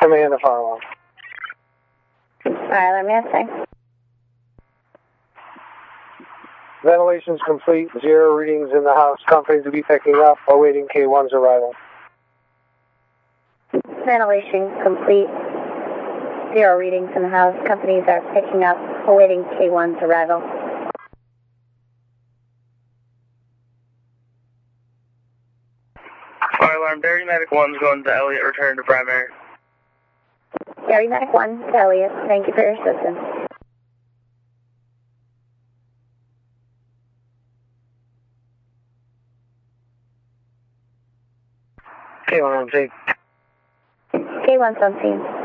Command the fire alarm. Fire alarm, yes, sir. Ventilation's complete. 0 readings in the house. Company to be picking up. Awaiting K1's arrival. Ventilation complete. 0 readings in the house. Companies are picking up. Awaiting K1's arrival. Fire alarm, Dairy Medic 1's going to Elliott. Return to primary. Dairy Medic 1, Elliott. Thank you for your assistance. K1 on scene. K1's on scene.